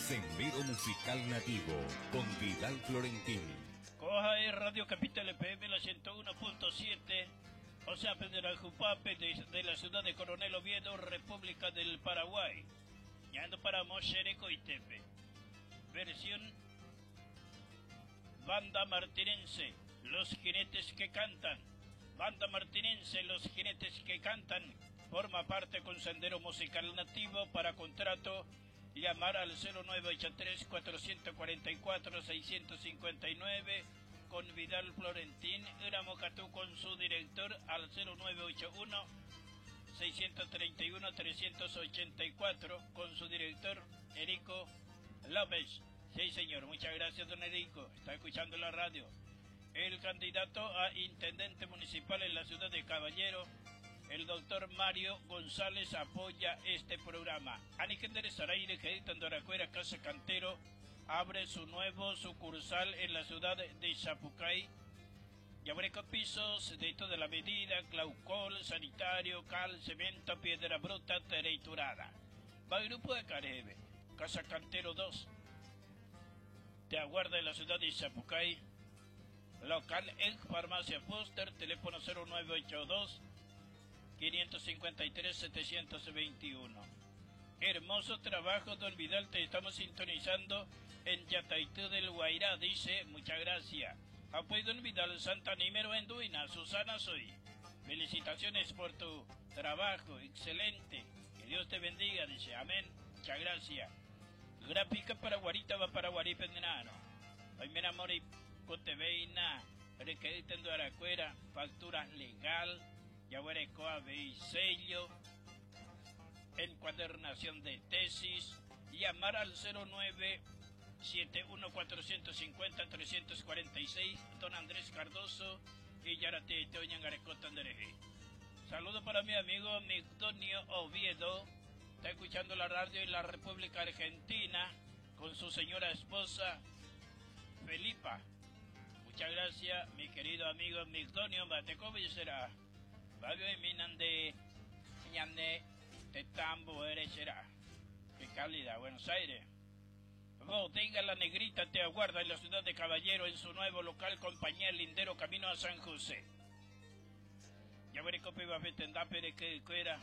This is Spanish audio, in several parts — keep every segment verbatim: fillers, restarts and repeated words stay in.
Sendero Musical Nativo con Vidal Florentín. Coja es Radio Capital F M la ciento uno punto siete, o sea, Pedro Jupape de, de la ciudad de Coronel Oviedo, República del Paraguay. Yendo para Mochereco y Tepe. Versión Banda Martinense, Los Jinetes que Cantan. Banda Martinense, Los Jinetes que Cantan. Forma parte con Sendero Musical Nativo. Para contrato, llamar al cero nueve ocho tres, cuatro cuatro cuatro, seis cinco nueve con Vidal Florentín. Uramocatú con su director al cero nueve ocho uno, seis tres uno, tres ocho cuatro con su director Erico López. Sí, señor, muchas gracias, don Erico. Está escuchando la radio. El candidato a intendente municipal en la ciudad de Caballero, el doctor Mario González, apoya este programa. Anikender Saraire, que en Doracuera, Casa Cantero, abre su nuevo sucursal en la ciudad de Chapucay. Yabreco pisos de toda la medida, glaucol, sanitario, cal, cemento, piedra bruta, triturada. Va el grupo de Carebe, Casa Cantero dos. Te aguarda en la ciudad de Chapucay. Local en Farmacia Foster, teléfono cero nueve ocho dos, cinco cinco tres, siete dos uno. Hermoso trabajo, don Vidal, te estamos sintonizando en Yataitú del Guairá, dice, muchas gracias. Apoyo don Vidal, Santa Nímero en Duina, Susana soy. Felicitaciones por tu trabajo, excelente. Que Dios te bendiga, dice, amén, muchas gracias. Gráfica para Guarita va para Guaripendenano. Hoy me enamoré con T V y nada, requerito Aracuera, factura legal, ya veré coa y sello, encuadernación de tesis, llamar al cero nueve siete uno, cuatro cinco cero, tres cuatro seis, don Andrés Cardoso y Yarate Toñan Garecota Andereje. Saludo para mi amigo Migdonio Oviedo, está escuchando la radio en la República Argentina con su señora esposa Felipa. Muchas gracias, mi querido amigo Migdonio Batecovi será. Babio y minan de Ñane Tetambo eres será. Qué calidad, Buenos Aires. Bodega La Negrita te aguarda en la ciudad de Caballero en su nuevo local, Compañía Lindero, camino a San José. Ya veré cómo iba a vetendar, pero que era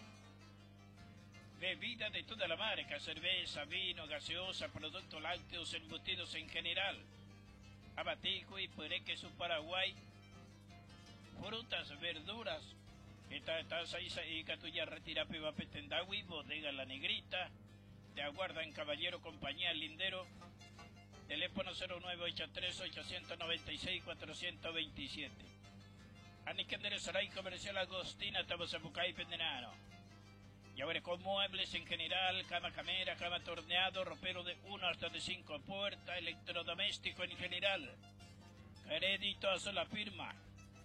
bebida de toda la marca, cerveza, vino, gaseosa, productos lácteos, embutidos en general. Abatico y pureque su Paraguay, frutas, verduras. Esta taza y catuya retira piva petendawi, Bodega La Negrita. Te aguarda en Caballero, Compañía Lindero. Teléfono cero nueve ocho tres, ocho nueve seis, cuatro dos siete. Anikender Saray Comercial Agostina, Tabosapucay Pendenano. Ya veré con muebles en general, cama camera, cama torneado, ropero de uno hasta de cinco puertas, electrodoméstico en general. Crédito a sola firma.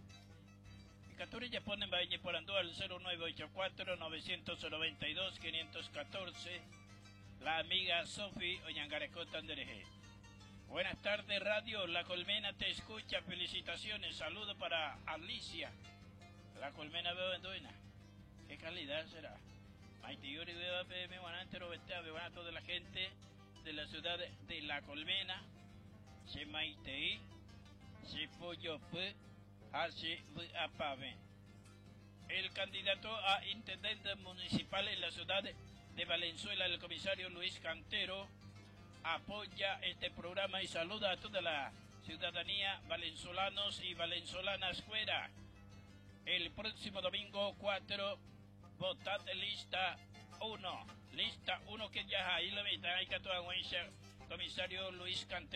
Y Caturi ya ponen bañe por ando al cero nueve ocho cuatro, nueve nueve dos, cinco uno cuatro. La amiga Sofi Oñangarecota Andereje. Buenas tardes, Radio La Colmena te escucha, felicitaciones, saludo para Alicia. La Colmena veo en Duena. ¿Qué calidad será? Maitiyuri veo P M Guanantero Betea, veo a toda la gente de la ciudad de La Colmena. Se Maitei, se Pollo P, hace Apave. El candidato a intendente municipal en la ciudad de de Valenzuela, el comisario Luis Cantero, apoya este programa y saluda a toda la ciudadanía, valenzolanos y valenzolanas fuera. El próximo domingo cuatro, votad lista uno. Lista uno que ya ahí lo metan, hay que actuar, comisario Luis Cantero.